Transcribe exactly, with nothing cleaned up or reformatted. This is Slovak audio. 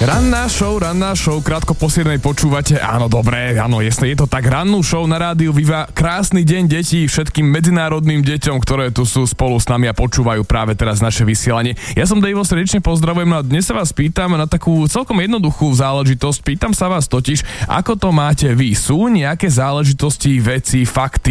Ranná show, ranná show, krátko po siedmej počúvate, áno, dobré, áno, jasne, je to tak, rannú show na rádiu Viva. Krásny deň detí všetkým medzinárodným deťom, ktoré tu sú spolu s nami a počúvajú práve teraz naše vysielanie. Ja som Dejvo, srdečne pozdravujem a dnes sa vás pýtam na takú celkom jednoduchú záležitosť. Pýtam sa vás totiž, ako to máte vy? Sú nejaké záležitosti, veci, fakty,